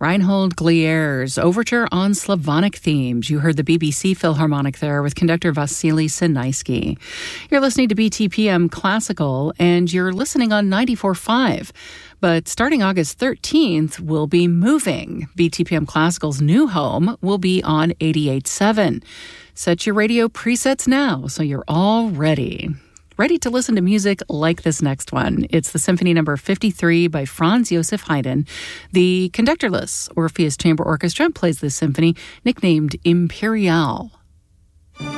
Reinhold Glier's Overture on Slavonic Themes. You heard the BBC Philharmonic there with conductor Vasily Sinaisky. You're listening to BTPM Classical, and you're listening on 94.5. But starting August 13th, we'll be moving. BTPM Classical's new home will be on 88.7. Set your radio presets now so you're all ready. Ready to listen to music like this next one. It's the Symphony No. 53 by Franz Josef Haydn. The conductorless Orpheus Chamber Orchestra plays this symphony, nicknamed Imperial.